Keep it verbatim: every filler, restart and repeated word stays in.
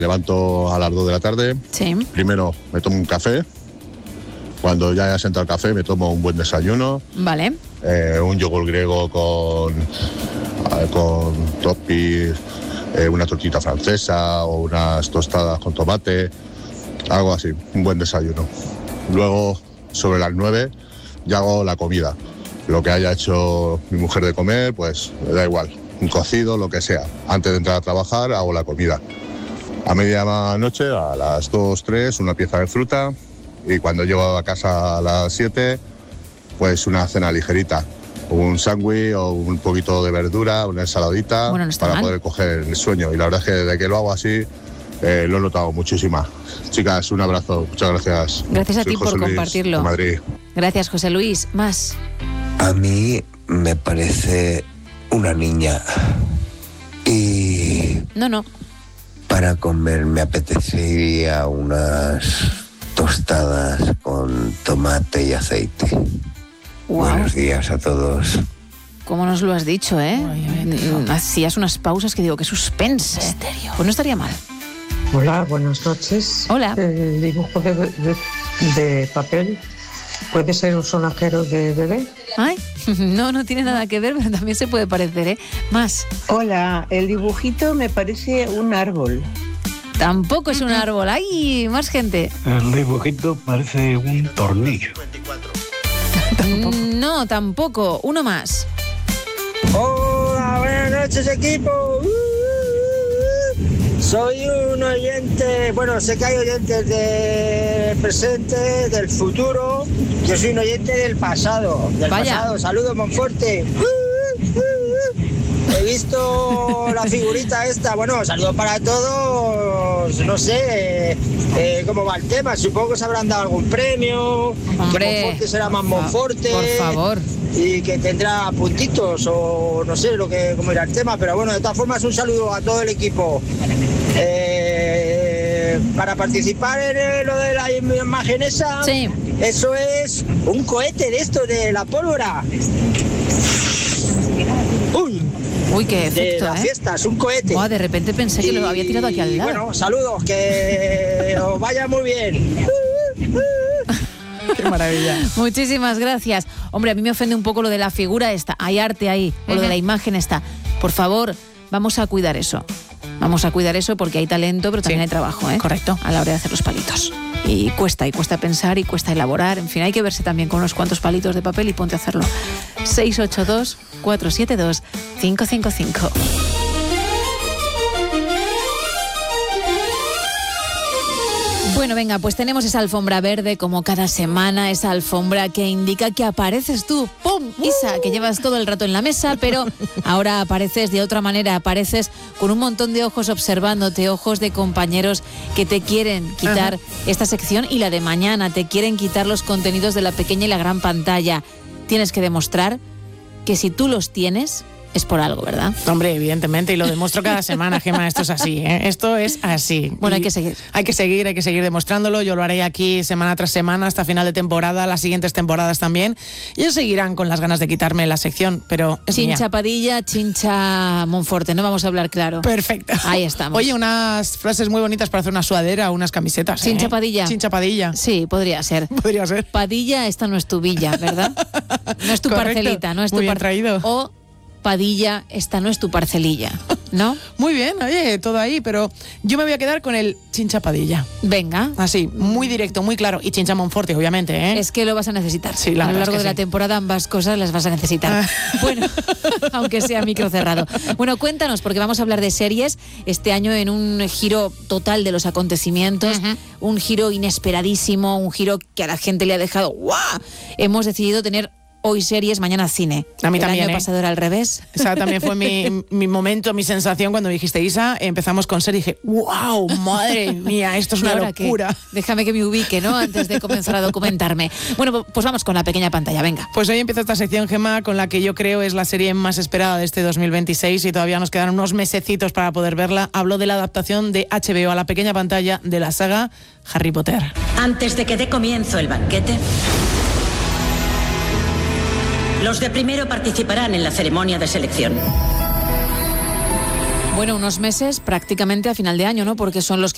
Levanto a las dos de la tarde. Sí. Primero me tomo un café. Cuando ya haya sentado el café me tomo un buen desayuno. Vale. Eh, un yogur griego con, eh, con toppings, eh, una tortita francesa o unas tostadas con tomate. Algo así, un buen desayuno. Luego, sobre las nueve, ya hago la comida. Lo que haya hecho mi mujer de comer, pues me da igual. Un cocido, lo que sea. Antes de entrar a trabajar, hago la comida. A medianoche, a las dos, tres, una pieza de fruta. Y cuando llego a casa a las siete, pues una cena ligerita. Un sándwich o un poquito de verdura, una ensaladita, bueno, no está para mal. poder coger el sueño. Y la verdad es que desde que lo hago así, eh, lo he notado muchísimo. Chicas, un abrazo. Muchas gracias. Gracias a Soy ti por José Luis, compartirlo. de Madrid. Gracias, José Luis. Más. A mí me parece una niña. Y No, no. para comer me apetecería unas tostadas con tomate y aceite. Wow. Buenos días a todos. ¿Cómo nos lo has dicho, eh? Ay, ay, qué Mm, Hacías unas pausas que digo, qué suspense. Misterio. Pues no estaría mal. Hola, buenas noches. Hola. El dibujo de, de- de papel puede ser un sonajero de bebé. Ay, no, no tiene nada que ver, pero también se puede parecer, ¿eh? Más. Hola, el dibujito me parece un árbol. Tampoco es un árbol. ¡Ay! Más gente. El dibujito parece un tornillo. Mm, No, tampoco. Uno más. Hola, buenas noches, equipo. Soy un oyente, bueno, sé que hay oyentes del presente, del futuro. Yo soy un oyente del pasado, del Vaya. pasado. Saludos, Monforte. He visto la figurita esta. Bueno, saludos para todos. No sé eh, cómo va el tema. Supongo que se habrán dado algún premio. Hombre, Que Monforte será más por fa- Monforte. por favor. Y que tendrá puntitos o no sé lo que cómo irá el tema. Pero bueno, de todas formas, un saludo a todo el equipo. Eh, para participar en eh, lo de la imagen esa, Sí. eso es un cohete de esto de la pólvora. Uy, Uy, qué de efecto, las ¿eh? fiestas, un cohete. Buah, de repente pensé que lo había tirado aquí al Y, lado. Bueno, saludos, que os vaya muy bien. Qué maravilla. Muchísimas gracias. Hombre, a mí me ofende un poco lo de la figura esta. Hay arte ahí. O lo de la imagen esta. Por favor, vamos a cuidar eso. Vamos a cuidar eso porque hay talento, pero también Sí. hay trabajo, ¿eh? Correcto. A la hora de hacer los palitos. Y cuesta, y cuesta pensar, y cuesta elaborar. En fin, hay que verse también con unos cuantos palitos de papel y ponte a hacerlo. seis ocho dos, cuatro siete dos, cinco cinco cinco. Bueno, venga, pues tenemos esa alfombra verde como cada semana, esa alfombra que indica que apareces tú, ¡pum! Isa, que llevas todo el rato en la mesa, pero ahora apareces de otra manera, apareces con un montón de ojos observándote, ojos de compañeros que te quieren quitar Ajá. esta sección y la de mañana, te quieren quitar los contenidos de la pequeña y la gran pantalla. Tienes que demostrar que si tú los tienes, es por algo, ¿verdad? Hombre, evidentemente, y lo demuestro cada semana, Gemma, esto es así, ¿eh? Esto es así. Bueno, Y hay que seguir. Hay que seguir, hay que seguir demostrándolo. Yo lo haré aquí semana tras semana hasta final de temporada, las siguientes temporadas también. Y ellos seguirán con las ganas de quitarme la sección, pero es mía. Chincha Padilla, Chincha Monforte, no vamos a hablar claro. Perfecto. Ahí estamos. Oye, unas frases muy bonitas para hacer una sudadera o unas camisetas. ¿eh? Chincha Padilla. Chincha Padilla. Sí, podría ser. Podría ser. Padilla, esta no es tu villa, ¿verdad? No es tu Correcto. parcelita, no es tu Muy bien par- traído. O Padilla, esta no es tu parcelilla, ¿no? Muy bien, oye, todo ahí, pero yo me voy a quedar con el Chincha Padilla. Venga. Así, muy directo, muy claro. Y Chincha Monforte, obviamente, ¿eh? Es que lo vas a necesitar. Sí, la a lo verdad es largo que de la sí. temporada ambas cosas las vas a necesitar. Bueno, aunque sea micro cerrado. Bueno, cuéntanos, porque vamos a hablar de series este año en un giro total de los acontecimientos, Ujú. un giro inesperadísimo, un giro que a la gente le ha dejado ¡guau! Hemos decidido tener hoy series, mañana cine. A mí El también, año ¿eh? pasado era al revés. Esa también fue mi, mi momento, mi sensación cuando dijiste, Isa, empezamos con serie y dije, wow, madre mía, esto es ¿Y una ahora qué? locura. Déjame que me ubique, ¿no? Antes de comenzar a documentarme. Bueno, pues vamos con la pequeña pantalla, venga. Pues hoy empieza esta sección, Gemma, con la que yo creo es la serie más esperada de este dos mil veintiséis y todavía nos quedan unos mesecitos para poder verla. Hablo de la adaptación de H B O a la pequeña pantalla de la saga Harry Potter. Antes de que dé comienzo el banquete, los de primero participarán en la ceremonia de selección. Bueno, unos meses prácticamente a final de año, ¿no? Porque son los que